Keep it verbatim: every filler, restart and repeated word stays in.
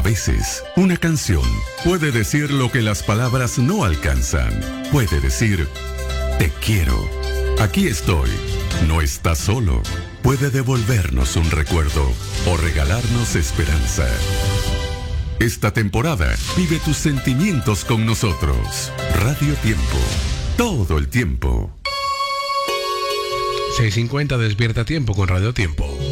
veces, una canción puede decir lo que las palabras no alcanzan. Puede decir, te quiero. Aquí estoy. No estás solo. Puede devolvernos un recuerdo o regalarnos esperanza. Esta temporada, vive tus sentimientos con nosotros. Radio Tiempo. Todo el tiempo. seis cincuenta Despierta Tiempo con Radio Tiempo.